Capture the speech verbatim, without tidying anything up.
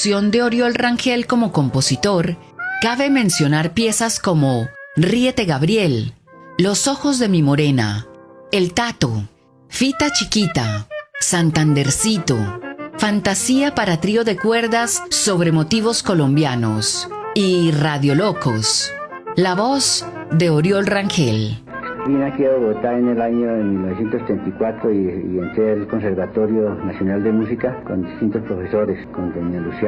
producción de Oriol Rangel como compositor, cabe mencionar piezas como Ríete Gabriel, Los ojos de mi morena, El Tato, Fita Chiquita, Santandercito, Fantasía para trío de cuerdas sobre motivos colombianos y Radio Locos, la voz de Oriol Rangel. Vine aquí a Bogotá en el año de mil novecientos treinta y cuatro y, y entré al Conservatorio Nacional de Música con distintos profesores, con doña Lucía